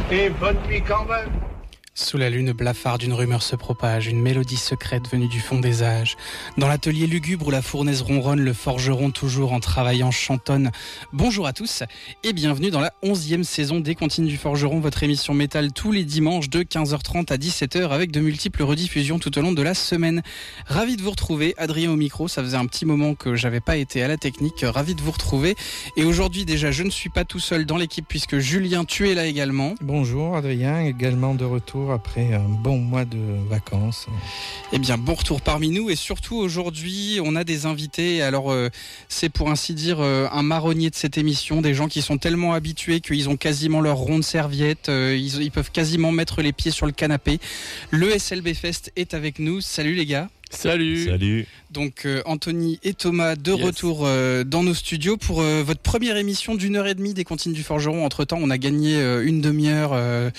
Et bonne nuit quand même. Sous la lune blafarde, une rumeur se propage, une mélodie secrète venue du fond des âges. Dans l'atelier lugubre où la fournaise ronronne, le forgeron toujours en travaillant chantonne. Bonjour à tous et bienvenue dans la 11e saison des Comptines du Forgeron, votre émission métal tous les dimanches de 15h30 à 17h avec de multiples rediffusions tout au long de la semaine. Ravi de vous retrouver, Adrien au micro, ça faisait un petit moment que j'avais pas été à la technique, ravi de vous retrouver. Et aujourd'hui déjà, je ne suis pas tout seul dans l'équipe puisque Julien, tu es là également. Bonjour Adrien, également de retour après un bon mois de vacances. Eh bien, bon retour parmi nous et surtout aujourd'hui, on a des invités. Alors, c'est pour ainsi dire un marronnier de cette émission, des gens qui sont tellement habitués qu'ils ont quasiment leur ronde serviette, ils peuvent quasiment mettre les pieds sur le canapé. Le SLB Fest est avec nous. Salut les gars. Salut. Donc Anthony et Thomas de retour dans nos studios pour votre première émission d'1h30 des Comptines du Forgeron. Entre temps, on a gagné une demi-heure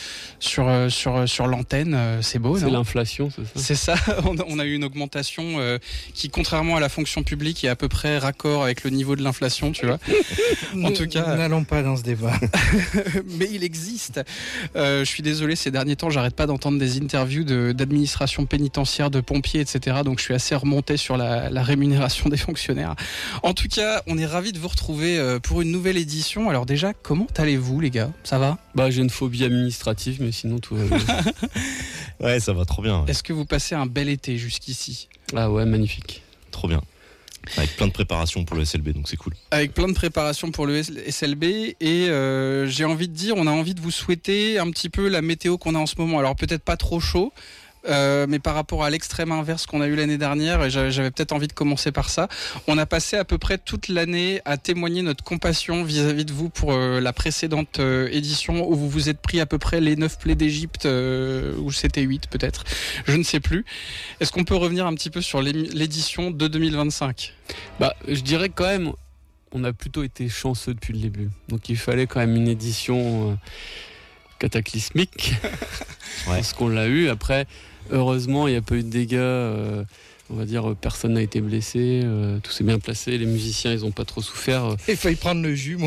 sur l'antenne. C'est beau, c'est non ? L'inflation, c'est ça ? C'est ça. On a eu une augmentation qui, contrairement à la fonction publique, est à peu près raccord avec le niveau de l'inflation, tu vois. En tout cas, n'allons pas dans ce débat. Mais il existe. Je suis désolé, ces derniers temps, j'arrête pas d'entendre des interviews d'administration pénitentiaire, de pompiers, etc. Donc je suis assez remonté sur la rémunération des fonctionnaires. En tout cas, on est ravis de vous retrouver pour une nouvelle édition. Alors déjà, comment allez-vous les gars ? Ça va ? J'ai une phobie administrative, mais sinon tout va bien. Ouais, ça va trop bien. Ouais. Est-ce que vous passez un bel été jusqu'ici ? Ah ouais, magnifique. Trop bien. Avec plein de préparations pour le SLB, donc c'est cool. Avec plein de préparations pour le SLB et j'ai envie de dire, on a envie de vous souhaiter un petit peu la météo qu'on a en ce moment. Alors peut-être pas trop chaud, mais par rapport à l'extrême inverse qu'on a eu l'année dernière, et j'avais peut-être envie de commencer par ça, on a passé à peu près toute l'année à témoigner notre compassion vis-à-vis de vous pour la précédente édition où vous vous êtes pris à peu près les 9 plaies d'Égypte, ou c'était 8 peut-être, je ne sais plus. Est-ce qu'on peut revenir un petit peu sur l'édition de 2025 ? Je dirais quand même, on a plutôt été chanceux depuis le début. Donc il fallait quand même une édition cataclysmique. Ouais. Parce qu'on l'a eu. Après, heureusement, il n'y a pas eu de dégâts. On va dire, personne n'a été blessé. Tout s'est bien placé. Les musiciens, ils n'ont pas trop souffert. Il fallait prendre le jus, moi.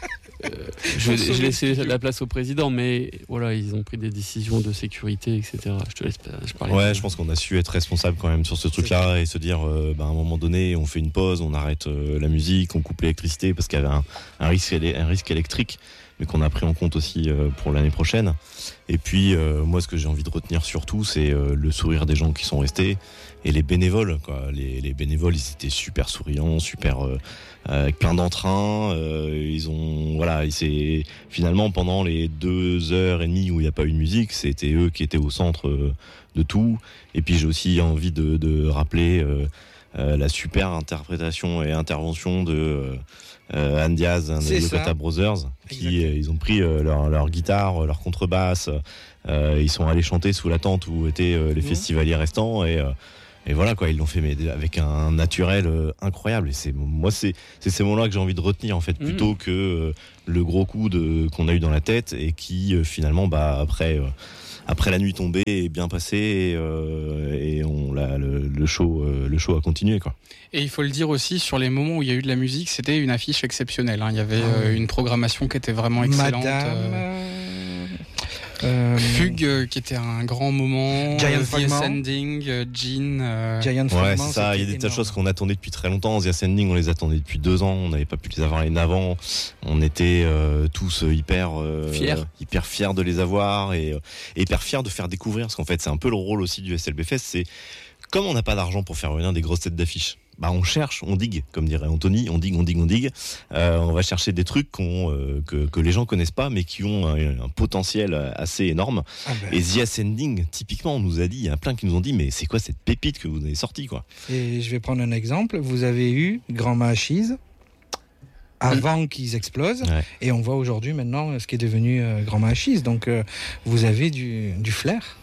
Je laissé la place au président, mais voilà, ils ont pris des décisions de sécurité, etc. Je te laisse parler. Ouais, je pense qu'on a su être responsable quand même sur ce truc-là et se dire, à un moment donné, on fait une pause, on arrête la musique, on coupe l'électricité parce qu'il y avait un risque électrique, mais qu'on a pris en compte aussi pour l'année prochaine. Et puis, moi, ce que j'ai envie de retenir surtout, c'est le sourire des gens qui sont restés et les bénévoles, quoi. Les bénévoles, ils étaient super souriants, super avec plein d'entrain. C'est finalement pendant les 2h30 où il n'y a pas eu de musique, c'était eux qui étaient au centre de tout. Et puis j'ai aussi envie de rappeler la super interprétation et intervention de Anne Diaz des Yokota Brothers, qui ils ont pris leur guitare, leur contrebasse, ils sont allés chanter sous la tente où étaient les festivaliers restants et voilà quoi, ils l'ont fait mais avec un naturel incroyable. Et c'est ces moments-là que j'ai envie de retenir en fait, plutôt que le gros coup qu'on a eu dans la tête et qui finalement après la nuit tombée est bien passé et le show a continué quoi. Et il faut le dire aussi, sur les moments où il y a eu de la musique, c'était une affiche exceptionnelle. Il y avait une programmation qui était vraiment excellente. Fugue qui était un grand moment, Giant The Ascending, Jean. Giant ouais, c'est ça. Il y a des tas de choses qu'on attendait depuis très longtemps. The Ascending, on les attendait depuis 2 ans. On n'avait pas pu les avoir l'année d'avant. On était tous hyper fiers de les avoir et hyper fiers de faire découvrir. Parce qu'en fait, c'est un peu le rôle aussi du SLB Fest. C'est comme on n'a pas d'argent pour faire venir des grosses têtes d'affiche. On cherche, on digue, comme dirait Anthony, on digue. On va chercher des trucs que les gens connaissent pas, mais qui ont un potentiel assez énorme. Et The Ascending, typiquement, on nous a dit, il y a plein qui nous ont dit, mais c'est quoi cette pépite que vous avez sortie, quoi. Et je vais prendre un exemple. Vous avez eu Grand Machise avant qu'ils explosent, et on voit aujourd'hui maintenant ce qui est devenu Grand Machise. Donc vous avez du flair.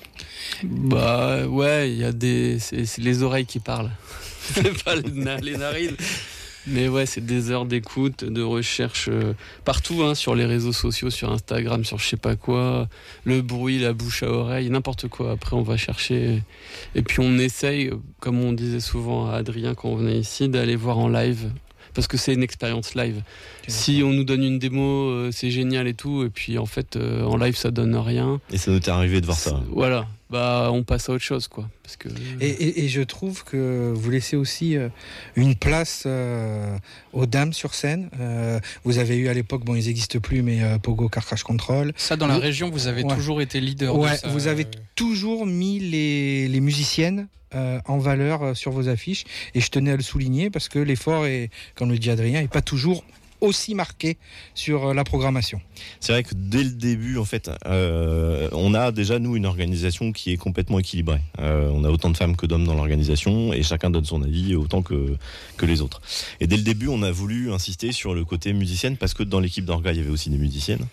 Ouais, il y a c'est les oreilles qui parlent. C'est pas les narines. Mais ouais, c'est des heures d'écoute, de recherche partout, sur les réseaux sociaux, sur Instagram, sur je sais pas quoi, le bruit, la bouche à oreille, n'importe quoi. Après, on va chercher. Et puis on essaye, comme on disait souvent à Adrien quand on venait ici, d'aller voir en live parce que c'est une expérience live. Si on nous donne une démo, c'est génial et tout, et puis en fait en live ça donne rien. Et ça nous est arrivé de voir ça. Voilà, on passe à autre chose, quoi. Parce que... et je trouve que vous laissez aussi une place aux dames sur scène. Vous avez eu à l'époque, ils n'existent plus, mais Pogo Car Crash Control. Ça, dans la région, vous avez toujours été leader de ça. Vous avez toujours mis les musiciennes en valeur sur vos affiches, et je tenais à le souligner parce que l'effort, comme le dit Adrien, n'est pas toujours aussi marqué sur la programmation. C'est vrai que dès le début, en fait, on a déjà, nous, une organisation qui est complètement équilibrée. On a autant de femmes que d'hommes dans l'organisation, et chacun donne son avis autant que les autres. Et dès le début, on a voulu insister sur le côté musicienne, parce que dans l'équipe d'Orga, il y avait aussi des musiciennes,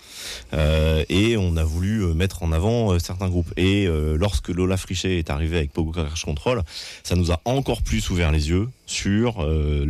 et on a voulu mettre en avant certains groupes. Et lorsque Lola Frichet est arrivée avec Pogo Crash Control, ça nous a encore plus ouvert les yeux sur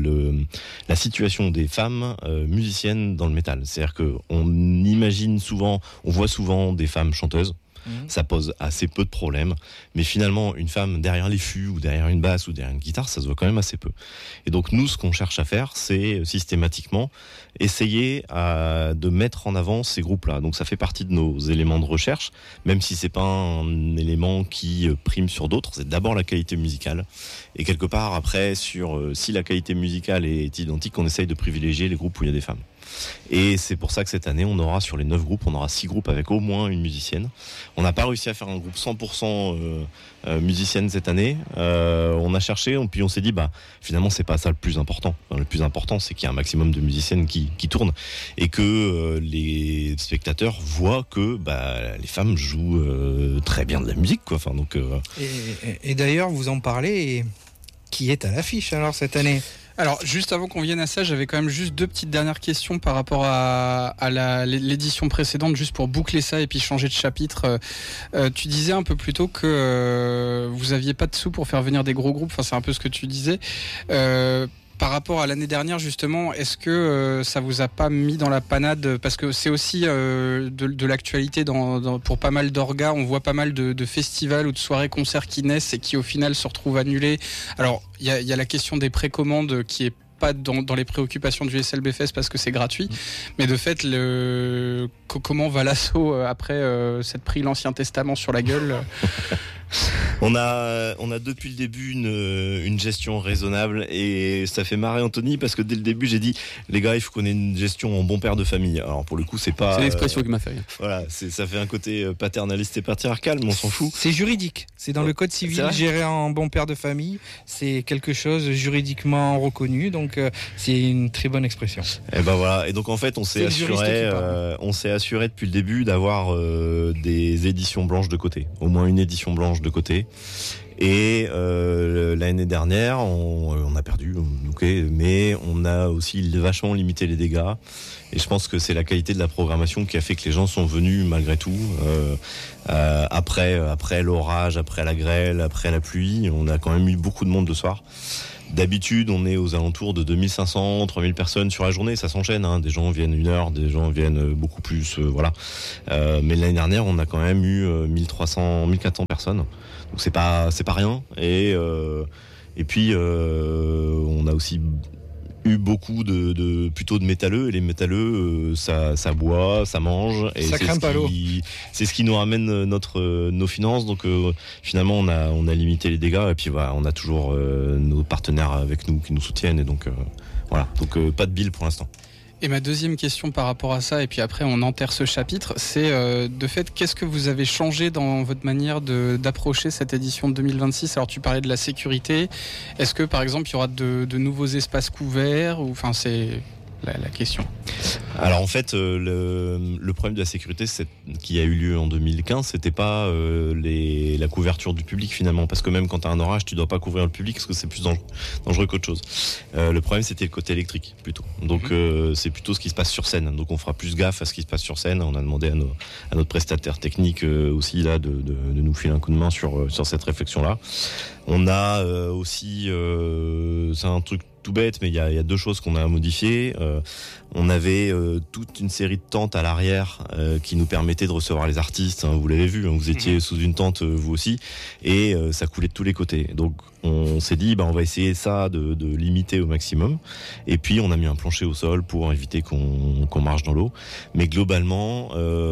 la situation des femmes musiciennes dans le métal. C'est-à-dire qu'on imagine souvent, on voit souvent des femmes chanteuses. Ça pose assez peu de problèmes, mais finalement une femme derrière les fûts ou derrière une basse ou derrière une guitare, ça se voit quand même assez peu. Et donc nous, ce qu'on cherche à faire, c'est systématiquement essayer de mettre en avant ces groupes-là. Donc ça fait partie de nos éléments de recherche, même si c'est pas un élément qui prime sur d'autres. C'est d'abord la qualité musicale, et quelque part après, si la qualité musicale est identique, on essaye de privilégier les groupes où il y a des femmes. Et c'est pour ça que cette année, on aura sur les 9 groupes, on aura 6 groupes avec au moins une musicienne. On n'a pas réussi à faire un groupe 100% musicienne cette année. On a cherché, puis on s'est dit, finalement, c'est pas ça le plus important. Le plus important, c'est qu'il y a un maximum de musiciennes qui tournent, et que les spectateurs voient que les femmes jouent très bien de la musique, quoi. Enfin, donc, et d'ailleurs, vous en parlez, et qui est à l'affiche alors cette année ? Alors, juste avant qu'on vienne à ça, j'avais quand même juste 2 petites dernières questions par rapport à l'édition précédente, juste pour boucler ça et puis changer de chapitre. Tu disais un peu plus tôt que vous aviez pas de sous pour faire venir des gros groupes, enfin c'est un peu ce que tu disais. Par rapport à l'année dernière, justement, est-ce que ça vous a pas mis dans la panade ? Parce que c'est aussi de l'actualité pour pas mal d'orgas. On voit pas mal de festivals ou de soirées-concerts qui naissent et qui, au final, se retrouvent annulés. Alors, il y a la question des précommandes qui est pas dans les préoccupations du SLB Fest parce que c'est gratuit. Mais de fait, comment va l'assaut après s'être pris l'Ancien Testament sur la gueule ? On a depuis le début une gestion raisonnable, et ça fait marrer Anthony parce que dès le début j'ai dit, les gars, il faut qu'on ait une gestion en bon père de famille. Alors pour le coup, c'est l'expression qui m'a fait rire. Voilà, ça fait un côté paternaliste et patriarcal, mais on s'en fout. C'est juridique, c'est dans le code civil, gérer en bon père de famille, c'est quelque chose juridiquement reconnu, donc c'est une très bonne expression. Et voilà, et donc en fait on s'est assuré depuis le début d'avoir des éditions blanches de côté, au moins une édition blanche de côté. Et l'année dernière, on a perdu, mais on a aussi vachement limité les dégâts. Et je pense que c'est la qualité de la programmation qui a fait que les gens sont venus malgré tout. Après l'orage, après la grêle, après la pluie, on a quand même eu beaucoup de monde le soir. D'habitude, on est aux alentours de 2500, 3000 personnes sur la journée. Ça s'enchaîne, hein. Des gens viennent 1 heure, des gens viennent beaucoup plus, voilà. Mais l'année dernière, on a quand même eu 1300, 1400 personnes. Donc c'est pas rien. Et puis, on a aussi eu beaucoup plutôt de métalleux, et les métalleux ça boit, ça mange, et ça craint pas l'eau. C'est ce qui nous ramène nos finances. Donc finalement on a limité les dégâts, et puis voilà, on a toujours nos partenaires avec nous qui nous soutiennent, et donc voilà, donc pas de bill pour l'instant. Et ma deuxième question par rapport à ça, et puis après on enterre ce chapitre, c'est de fait, qu'est-ce que vous avez changé dans votre manière d'approcher cette édition de 2026 ? Alors tu parlais de la sécurité, est-ce que par exemple il y aura de nouveaux espaces couverts, ou enfin c'est la question. Alors en fait, le problème de la sécurité qui a eu lieu en 2015, c'était pas la couverture du public finalement, parce que même quand tu as un orage, tu dois pas couvrir le public parce que c'est plus dangereux qu'autre chose. Le problème, c'était le côté électrique plutôt. Donc c'est plutôt ce qui se passe sur scène. Donc on fera plus gaffe à ce qui se passe sur scène. On a demandé à notre prestataire technique aussi là de nous filer un coup de main sur cette réflexion là. On a aussi, c'est un truc tout bête, mais il y a 2 choses qu'on a modifiées. On avait toute une série de tentes à l'arrière qui nous permettaient de recevoir les artistes. Vous l'avez vu, vous étiez sous une tente, vous aussi, et ça coulait de tous les côtés. Donc on s'est dit, on va essayer ça de limiter au maximum. Et puis on a mis un plancher au sol pour éviter qu'on marche dans l'eau. Mais globalement,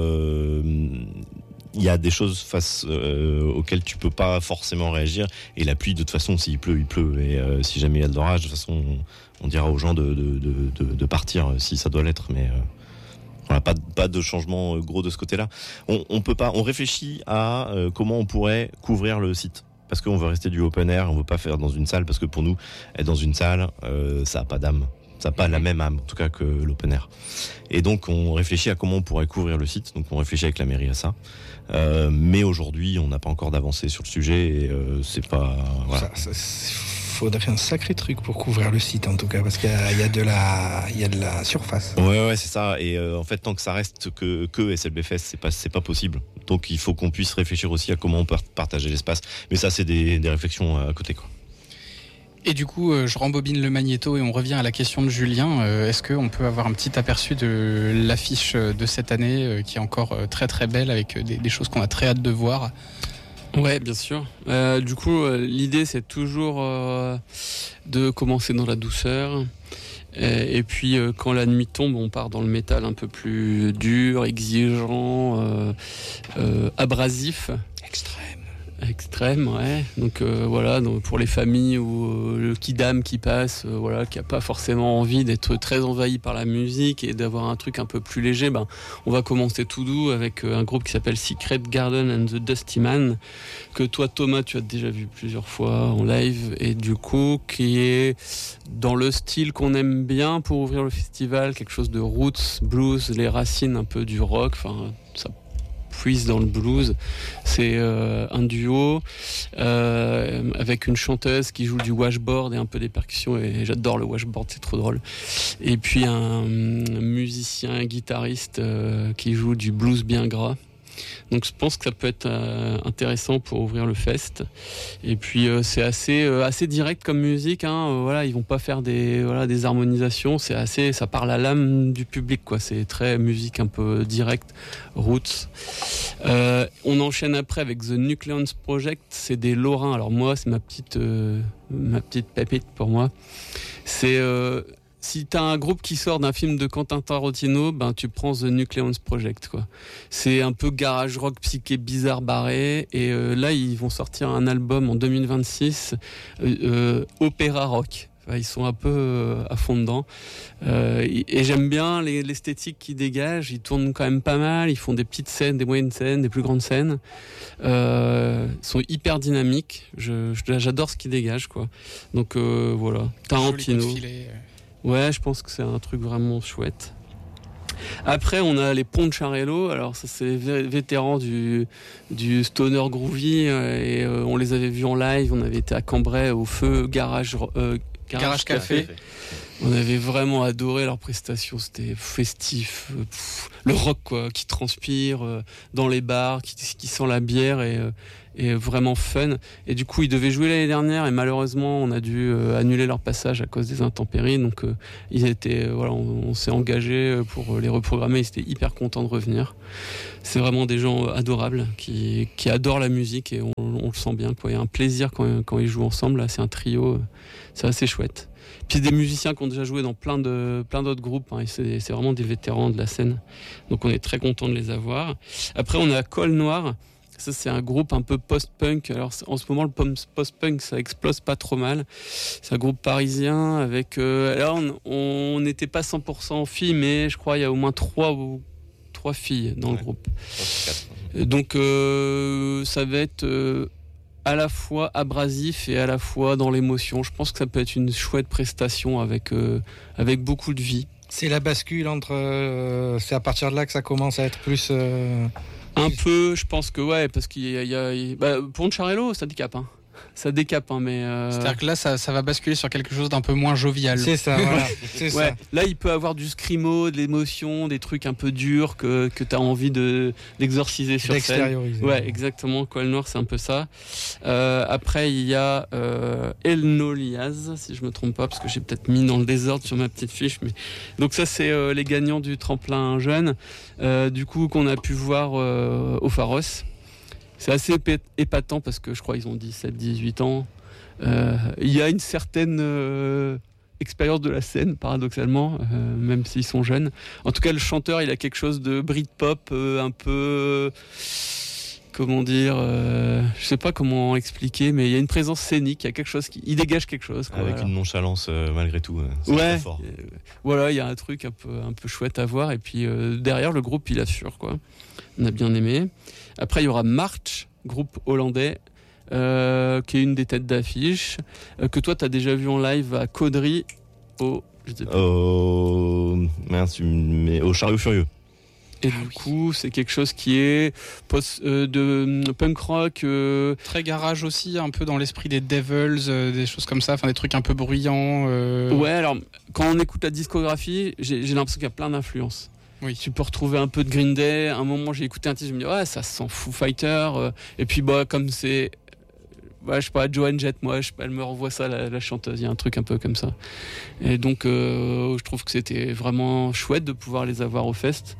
il y a des choses auxquelles tu peux pas forcément réagir. Et la pluie, de toute façon, s'il pleut, il pleut. Et si jamais il y a de l'orage, de toute façon, on dira aux gens de partir si ça doit l'être. Mais voilà, pas de changement gros de ce côté-là. On peut pas. On réfléchit à comment on pourrait couvrir le site. Parce qu'on veut rester du open air, on veut pas faire dans une salle. Parce que pour nous, être dans une salle, ça a pas d'âme. Ça n'a pas la même âme, en tout cas, que l'open air. Et donc, on réfléchit à comment on pourrait couvrir le site. Donc, on réfléchit avec la mairie à ça. Mais aujourd'hui, on n'a pas encore d'avancée sur le sujet. Et c'est pas... Voilà. Faudrait un sacré truc pour couvrir le site, en tout cas, parce qu'il y a de la surface. Ouais, c'est ça. Et en fait, tant que ça reste que SLB Fest, c'est pas possible. Donc, il faut qu'on puisse réfléchir aussi à comment on peut partager l'espace. Mais ça, c'est des réflexions à côté, quoi. Et du coup, je rembobine le magnéto et on revient à la question de Julien. Est-ce qu'on peut avoir un petit aperçu de l'affiche de cette année qui est encore très très belle avec des choses qu'on a très hâte de voir? Ouais, bien sûr. Du coup, l'idée c'est toujours de commencer dans la douceur. Et puis quand la nuit tombe, on part dans le métal un peu plus dur, exigeant, abrasif. Extrême, ouais. Donc voilà, donc pour les familles ou le kidam qui passe, qui a pas forcément envie d'être très envahi par la musique et d'avoir un truc un peu plus léger, on va commencer tout doux avec un groupe qui s'appelle Secret Garden and the Dusty Man, que toi Thomas tu as déjà vu plusieurs fois en live, et du coup qui est dans le style qu'on aime bien pour ouvrir le festival, quelque chose de roots, blues, les racines un peu du rock, ça puise dans le blues. C'est un duo avec une chanteuse qui joue du washboard et un peu des percussions, et j'adore le washboard, c'est trop drôle. Et puis un musicien, un guitariste qui joue du blues bien gras. Donc je pense que ça peut être intéressant pour ouvrir le fest. Et puis c'est assez direct comme musique, ils vont pas faire des harmonisations, ça parle à l'âme du public, quoi. C'est très musique un peu directe, roots. On enchaîne après avec The Nucleons Project, c'est des Lorrains. Alors moi, c'est ma petite pépite pour moi. C'est si t'as un groupe qui sort d'un film de Quentin Tarantino, tu prends The Nucleons Project, quoi. C'est un peu garage rock psyché bizarre barré, et là ils vont sortir un album en 2026, opéra rock. Ils sont un peu à fond dedans, et j'aime bien l'esthétique qu'ils dégagent. Ils tournent quand même pas mal, ils font des petites scènes, des moyennes scènes, des plus grandes scènes. Ils sont hyper dynamiques. J'adore ce qu'ils dégagent, quoi. Donc voilà, Tarantino. Ouais, je pense que c'est un truc vraiment chouette. Après, on a les Poncharello. Alors ça, c'est les vétérans du stoner groovy, et on les avait vus en live. On avait été à Cambrai au Feu Garage Café. On avait vraiment adoré leurs prestations. C'était festif, le rock, quoi, qui transpire dans les bars, qui sent la bière, et vraiment fun. Et du coup, ils devaient jouer l'année dernière, et malheureusement, on a dû annuler leur passage à cause des intempéries. Donc, on s'est engagé pour les reprogrammer. Ils étaient hyper contents de revenir. C'est vraiment des gens adorables qui adorent la musique, et on le sent bien, quoi. Il y a un plaisir quand ils jouent ensemble. Là, c'est un trio, c'est assez chouette. Puis des musiciens qui ont déjà joué dans plein d'autres groupes, et c'est vraiment des vétérans de la scène. Donc on est très content de les avoir. Après, on a Col Noir. Ça, c'est un groupe un peu post-punk. Alors en ce moment, le post-punk, ça explose pas trop mal. C'est un groupe parisien avec... alors on n'était pas 100% filles, mais je crois qu'il y a au moins 3 filles dans le groupe. 4. Donc ça va être... à la fois abrasif et à la fois dans l'émotion. Je pense que ça peut être une chouette prestation avec beaucoup de vie. C'est la bascule entre... c'est à partir de là que ça commence à être plus... Un peu, je pense que ouais, parce qu'il y a Poncharello, ça décape, hein. ça décape, hein, mais. C'est-à-dire que là, ça va basculer sur quelque chose d'un peu moins jovial. C'est ça, voilà. C'est Ouais, ça. là il peut avoir du scrimo, de l'émotion, des trucs un peu durs que tu as envie d'exorciser sur scène. D'extérioriser. Ouais, exactement. Coal Noir, c'est un peu ça. Après, il y a Elnoliaz, si je me trompe pas, parce que j'ai peut-être mis dans le désordre sur ma petite fiche. Mais... Donc ça, c'est les gagnants du tremplin jeune, du coup qu'on a pu voir au Pharos. C'est assez épatant parce que je crois qu'ils ont 17-18 ans. Il y a une certaine expérience de la scène, paradoxalement, même s'ils sont jeunes. En tout cas, le chanteur, il a quelque chose de Britpop, un peu... Comment dire, je sais pas comment expliquer, mais il y a une présence scénique, il y a quelque chose il dégage quelque chose. Quoi, avec voilà. une nonchalance malgré tout. C'est Ouais, très fort. Voilà, il y a un truc un peu chouette à voir. Et puis derrière, le groupe, il assure, quoi. On a bien aimé. Après, il y aura March, groupe hollandais, qui est une des têtes d'affiche, que toi, tu as déjà vu en live à Caudry, au Chariot Furieux. Et du coup, c'est quelque chose qui est de punk rock. Très garage aussi, un peu dans l'esprit des Devils, des choses comme ça, enfin des trucs un peu bruyants. Ouais, alors quand on écoute la discographie, j'ai l'impression qu'il y a plein d'influences. Oui. Tu peux retrouver un peu de Green Day. À un moment, j'ai écouté un titre, je me dis ouais, ça sent Foo Fighters. Et puis comme c'est, je sais pas, Joan Jett, moi, elle me renvoie ça, la chanteuse. Il y a un truc un peu comme ça. Et donc, je trouve que c'était vraiment chouette de pouvoir les avoir au fest.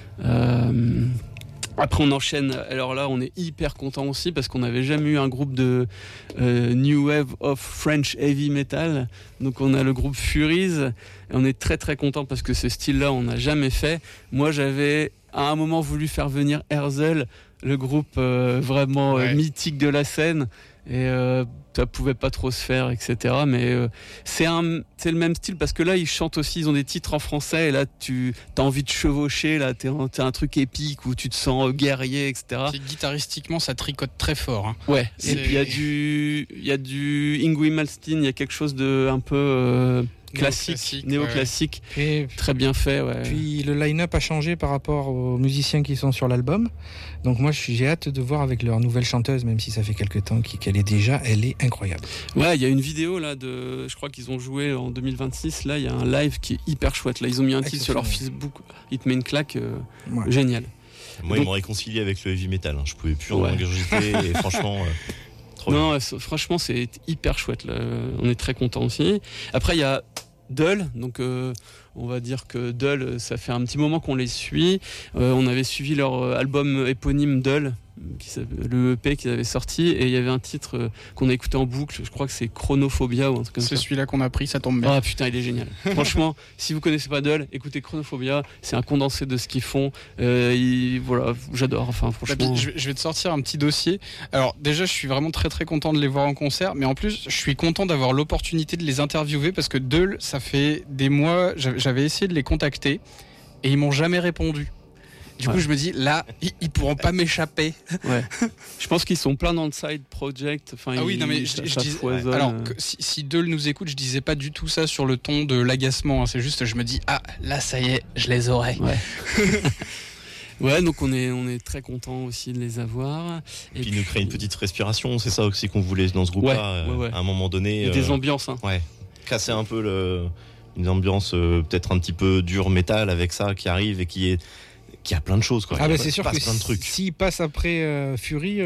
Après on enchaîne, alors là on est hyper content aussi parce qu'on n'avait jamais eu un groupe de New Wave of French Heavy Metal, donc on a le groupe Furies et on est très très content parce que ce style là on n'a jamais fait. Moi j'avais à un moment voulu faire venir Herzl, le groupe vraiment mythique de la scène, et ça pouvait pas trop se faire, etc. Mais c'est le même style parce que là ils chantent aussi, ils ont des titres en français et là tu as envie de chevaucher, là t'as un truc épique où tu te sens guerrier, etc. Puis, guitaristiquement ça tricote très fort. Hein. Ouais. Et puis il y a du Yngwie Malmsteen, il y a quelque chose de un peu néoclassique, ouais. Très bien fait. Ouais. Puis le line-up a changé par rapport aux musiciens qui sont sur l'album. Donc moi j'ai hâte de voir avec leur nouvelle chanteuse, même si ça fait quelques temps qu'elle est déjà, elle est incroyable. Ouais, il y a une vidéo là je crois qu'ils ont joué en 2026. Là, il y a un live qui est hyper chouette. Là, ils ont mis un titre sur leur Facebook. Il te met une claque génial. Moi, ils m'ont réconcilié avec le heavy metal. Hein. Je pouvais plus en ingurgiter et franchement. Franchement, c'est hyper chouette. Là. On est très contents aussi. Après, il y a Dull, donc on va dire que Dull, ça fait un petit moment qu'on les suit. On avait suivi leur album éponyme Dull, le EP qu'ils avaient sorti, et il y avait un titre qu'on a écouté en boucle, je crois que c'est Chronophobia ou un truc comme ça. C'est celui-là qu'on a pris, ça tombe bien. Ah putain, il est génial. Franchement, si vous connaissez pas Dull, écoutez Chronophobia, c'est un condensé de ce qu'ils font. Voilà, j'adore. Enfin, franchement. Je vais te sortir un petit dossier. Alors déjà, je suis vraiment très très content de les voir en concert, mais en plus, je suis content d'avoir l'opportunité de les interviewer parce que Dull, ça fait des mois, j'avais essayé de les contacter et ils m'ont jamais répondu. Du coup, je me dis, là, ils pourront pas m'échapper. Ouais. Je pense qu'ils sont plein dans le side project. Enfin, ah oui, non, mais je disais. Alors, si Dull nous écoute, je disais pas du tout ça sur le ton de l'agacement. Hein. C'est juste, je me dis, ah, là, ça y est, je les aurai. Ouais. Ouais, donc on est très content aussi de les avoir. Et puis, ils nous créent une petite respiration. C'est ça aussi qu'on voulait dans ce groupe-là. Ouais. À un moment donné. Et des ambiances. Hein. Ouais. Casser un peu une ambiance peut-être un petit peu dure métal avec ça qui arrive et qui a plein de choses, quoi. Ah bah c'est sûr que plein de trucs. S'il passe après Fury,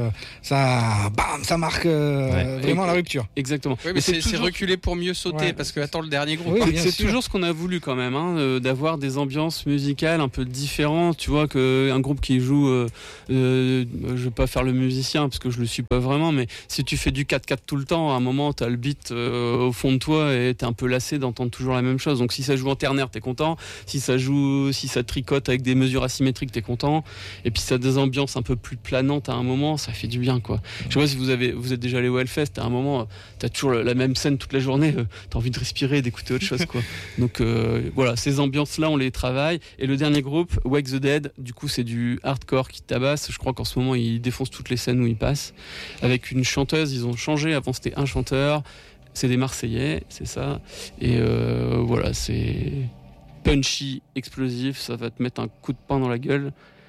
ça marque vraiment la rupture. Exactement. Oui, mais c'est reculer pour mieux sauter parce que attends le dernier groupe. Oui, c'est toujours ce qu'on a voulu quand même, hein, d'avoir des ambiances musicales un peu différentes. Tu vois qu'un groupe qui joue, je vais pas faire le musicien parce que je le suis pas vraiment, mais si tu fais du 4/4 tout le temps, à un moment t'as le beat au fond de toi et t'es un peu lassé d'entendre toujours la même chose. Donc si ça joue en ternaire, t'es content. Si ça tricote avec des mesures asymétriques, t'es content. Et puis ça a des ambiances un peu plus planantes à un moment, ça fait du bien, quoi. Je sais pas si vous êtes déjà allé au Hellfest, à un moment t'as toujours la même scène toute la journée, t'as envie de respirer, d'écouter autre chose, quoi. Donc voilà, ces ambiances là on les travaille. Et le dernier groupe, Wake the Dead, du coup c'est du hardcore qui tabasse. Je crois qu'en ce moment ils défoncent toutes les scènes où ils passent, avec une chanteuse. Ils ont changé, avant c'était un chanteur, c'est des Marseillais, c'est ça. Et voilà, c'est punchy, explosif, ça va te mettre un coup de poing dans la gueule.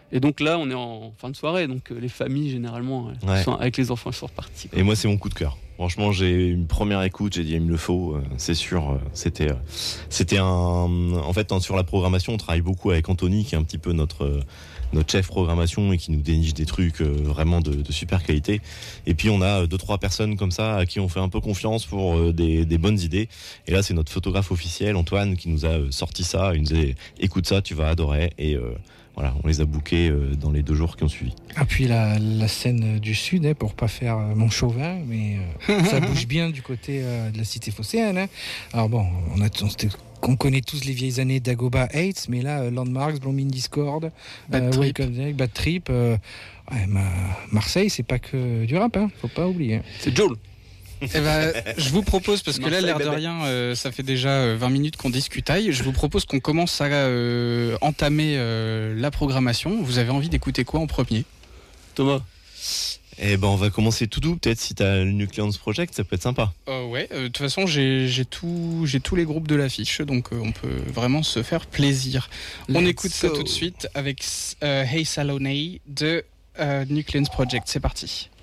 Et donc là, on est en fin de soirée, donc les familles, généralement, avec les enfants, elles sont reparties. Et moi, c'est mon coup de cœur. Franchement, j'ai une première écoute, j'ai dit il me le faut, c'est sûr. C'était en fait, sur la programmation, on travaille beaucoup avec Anthony, qui est un petit peu notre chef programmation et qui nous déniche des trucs vraiment de super qualité. Et puis on a 2-3 personnes comme ça à qui on fait un peu confiance pour des bonnes idées. Et là, c'est notre photographe officiel, Antoine, qui nous a sorti ça. Il nous disait écoute ça, tu vas adorer. Et voilà, on les a bookés dans les 2 jours qui ont suivi. Ah, puis la scène du Sud, pour pas faire mon chauvin, mais ça bouge bien du côté de la cité phocéenne. Alors bon, on connaît tous les vieilles années d'Agoba Heights, mais là, Landmarks, Blooming Discord, Bad Trip, Bad Trip Marseille, c'est pas que du rap, faut pas oublier. C'est Joel. Eh ben, je vous propose, parce que là, l'air de rien, ça fait déjà 20 minutes qu'on discutaille, je vous propose qu'on commence à entamer la programmation. Vous avez envie d'écouter quoi en premier, Thomas? Eh ben, on va commencer tout doux. Peut-être si t'as le Nucleons Project, ça peut être sympa. Ouais, de toute façon, j'ai tous les groupes de l'affiche, donc on peut vraiment se faire plaisir. On écoute ça tout de suite avec Hey Saloney de Nucleons Project. C'est parti.